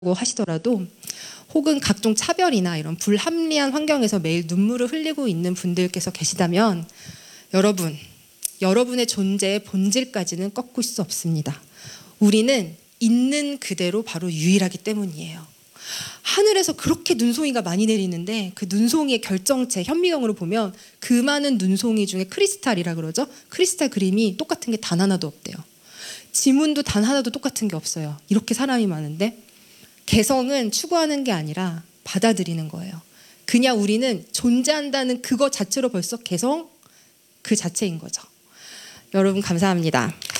하시더라도 혹은 각종 차별이나 이런 불합리한 환경에서 매일 눈물을 흘리고 있는 분들께서 계시다면 여러분의 존재의 본질까지는 꺾을 수 없습니다. 우리는 있는 그대로 바로 유일하기 때문이에요. 하늘에서 그렇게 눈송이가 많이 내리는데 그 눈송이의 결정체, 현미경으로 보면 그 많은 눈송이 중에 크리스탈이라 그러죠. 크리스탈 그림이 똑같은 게 단 하나도 없대요. 지문도 단 하나도 똑같은 게 없어요. 이렇게 사람이 많은데 개성은 추구하는 게 아니라 받아들이는 거예요. 그냥 우리는 존재한다는 그거 자체로 벌써 개성 그 자체인 거죠. 여러분 감사합니다.